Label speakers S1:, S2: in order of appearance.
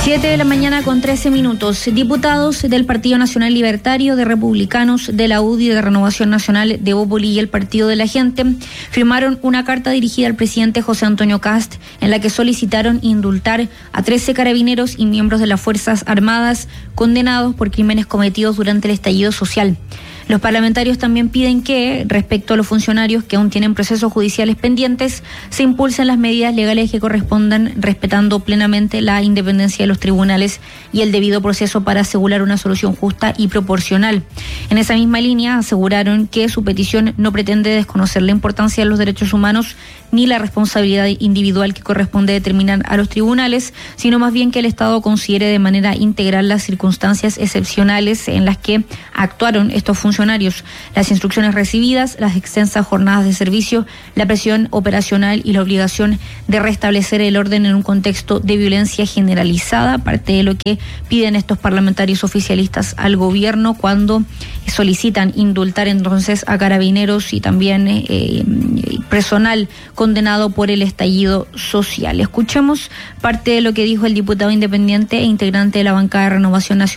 S1: 7:13 a.m. Diputados del Partido Nacional Libertario, de Republicanos, de la UDI, de Renovación Nacional, de Bópoli y el Partido de la Gente firmaron una carta dirigida al presidente José Antonio Kast en la que solicitaron indultar a 13 carabineros y miembros de las Fuerzas Armadas condenados por crímenes cometidos durante el estallido social. Los parlamentarios también piden que, respecto a los funcionarios que aún tienen procesos judiciales pendientes, se impulsen las medidas legales que correspondan, respetando plenamente la independencia de los tribunales y el debido proceso para asegurar una solución justa y proporcional. En esa misma línea, aseguraron que su petición no pretende desconocer la importancia de los derechos humanos ni la responsabilidad individual que corresponde determinar a los tribunales, sino más bien que el Estado considere de manera integral las circunstancias excepcionales en las que actuaron estos funcionarios, las instrucciones recibidas, las extensas jornadas de servicio, la presión operacional y la obligación de restablecer el orden en un contexto de violencia generalizada, parte de lo que piden estos parlamentarios oficialistas al gobierno cuando solicitan indultar entonces a carabineros y también personal condenado por el estallido social. Escuchemos parte de lo que dijo el diputado independiente e integrante de la bancada de Renovación Nacional,